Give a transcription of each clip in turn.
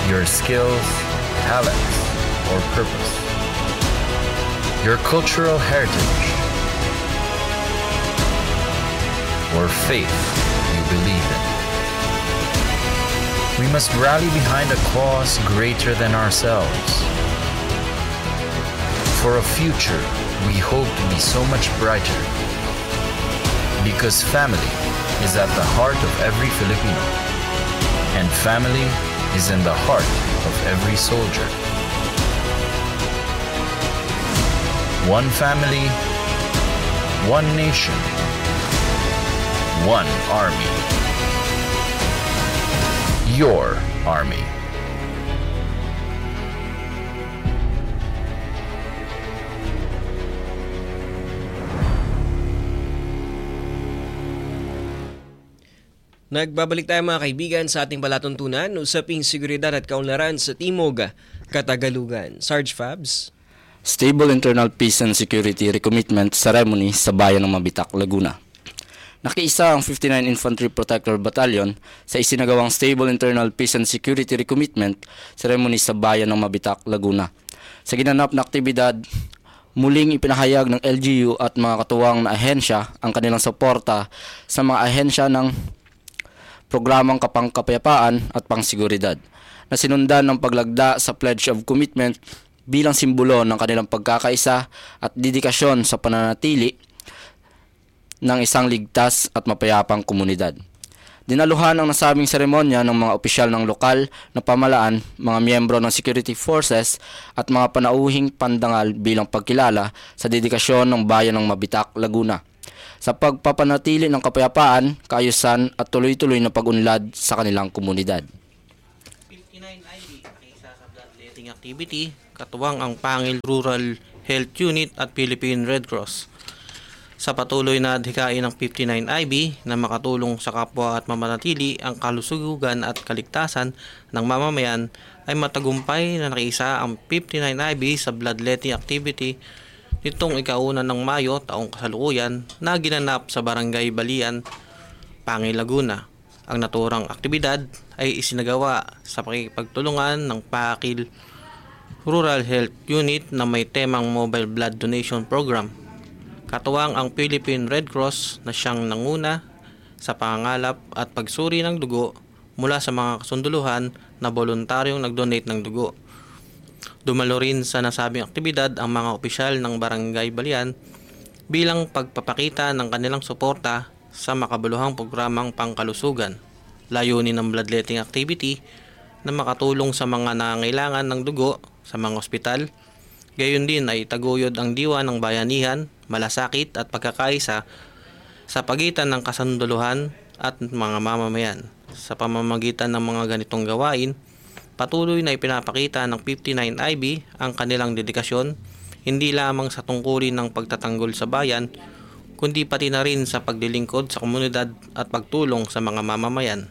your skills, talents, or purpose, your cultural heritage, or faith you believe in. We must rally behind a cause greater than ourselves. For a future we hope to be so much brighter, because family is at the heart of every Filipino, and family is in the heart of every soldier. One family, one nation, one army. Your army. Nagbabalik tayo mga kaibigan sa ating palatuntunan, usaping seguridad at kaunlaran sa Timog, Katagalugan. Sarge Fabs. Stable Internal Peace and Security Recommitment Ceremony sa bayan ng Mabitac, Laguna. Nakiisa ang 59 Infantry Protector Battalion sa isinagawang Stable Internal Peace and Security Recommitment Ceremony sa bayan ng Mabitac, Laguna. Sa ginanap na aktibidad, muling ipinahayag ng LGU at mga katuwang na ahensya ang kanilang suporta sa mga ahensya ng programang kapangkapayapaan at pangsiguridad na sinundan ng paglagda sa Pledge of Commitment bilang simbolo ng kanilang pagkakaisa at dedikasyon sa pananatili ng isang ligtas at mapayapang komunidad. Dinaluhan ang nasabing seremonya ng mga opisyal ng lokal na pamalaan, mga miyembro ng security forces at mga panauhing pandangal bilang pagkilala sa dedikasyon ng bayan ng Mabitac, Laguna sa pagpapanatili ng kapayapaan, kaayusan at tuloy-tuloy na pag-unlad sa kanilang komunidad. 59 IB, isa sa bloodletting activity, katuwang ang Pangil Rural Health Unit at Philippine Red Cross. Sa patuloy na adhikain ng 59 IB na makatulong sa kapwa at mamanatili ang kalusugan at kaligtasan ng mamamayan, ay matagumpay na nakiisa ang 59 IB sa bloodletting activity nitong ika-1 ng Mayo taong kasalukuyan na ginanap sa Barangay Balian, Pangil, Laguna. Ang naturang aktibidad ay isinagawa sa pakikipagtulungan ng Pakil Rural Health Unit na may temang Mobile Blood Donation Program. Katuwang ang Philippine Red Cross na siyang nanguna sa pangangalap at pagsuri ng dugo mula sa mga kasunduluhan na voluntaryong nag-donate ng dugo. Dumalo rin sa nasabing aktibidad ang mga opisyal ng Barangay Balian bilang pagpapakita ng kanilang suporta sa makabuluhang programang pangkalusugan. Layunin ng bloodletting activity na makatulong sa mga nangangailangan ng dugo sa mga ospital. Gayon din ay itaguyod ang diwa ng bayanihan, malasakit at pagkakaisa sa pagitan ng kasunduluhan at mga mamamayan. Sa pamamagitan ng mga ganitong gawain, patuloy na ipinapakita ng 59 IB ang kanilang dedikasyon hindi lamang sa tungkulin ng pagtatanggol sa bayan, kundi pati na rin sa paglilingkod sa komunidad at pagtulong sa mga mamamayan.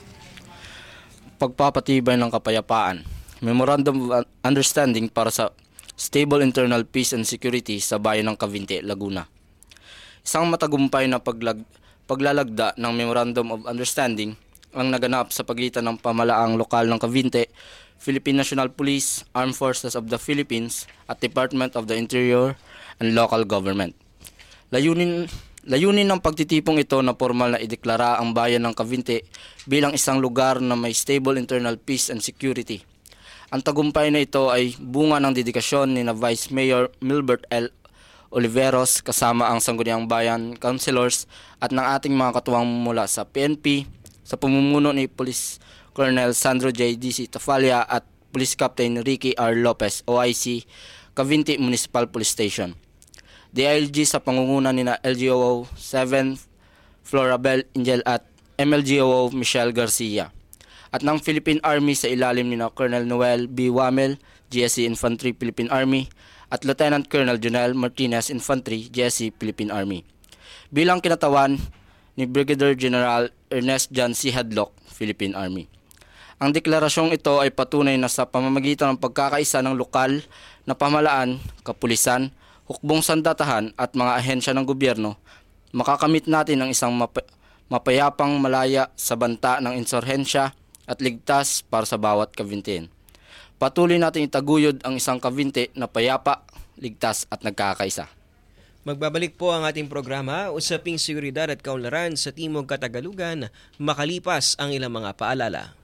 Pagpapatibay ng kapayapaan, Memorandum of Understanding para sa Stable Internal Peace and Security sa bayan ng Cavite, Laguna. Isang matagumpay na paglalagda ng Memorandum of Understanding ang naganap sa pagitan ng pamalaang lokal ng Cavite, Philippine National Police, Armed Forces of the Philippines at Department of the Interior and Local Government. Layunin ng pagtitipong ito na formal na ideklara ang bayan ng Cavite bilang isang lugar na may stable internal peace and security. Ang tagumpay na ito ay bunga ng dedikasyon ni na Vice Mayor Milbert L. Oliveros kasama ang Sangguniang Bayan Councilors at ng ating mga katuwang mula sa PNP, sa pamumuno ni Police Colonel Sandro J. D.C. Tafalia at Police Captain Ricky R. Lopez, OIC, Cavite Municipal Police Station. DILG sa pangunguna ni na LGOO 7 Florabel Angel at MLGOO Michelle Garcia. At ng Philippine Army sa ilalim ni na Colonel Noel B. Wamel, GSC Infantry Philippine Army, at Lieutenant Colonel Jonel Martinez Infantry, GSC Philippine Army. Bilang kinatawan ni Brigadier General Ernest John C. Hadlock, Philippine Army. Ang deklarasyong ito ay patunay na sa pamamagitan ng pagkakaisa ng lokal na pamahalaan, kapulisan, hukbong sandatahan at mga ahensya ng gobyerno, makakamit natin ang isang mapayapang malaya sa banta ng insurhensya at ligtas para sa bawat Kavintean. Patuloy natin itaguyod ang isang Kavinte na payapa, ligtas at nagkakaisa. Magbabalik po ang ating programa, Usaping Seguridad at Kaunlaran sa Timog Katagalugan, makalipas ang ilang mga paalala.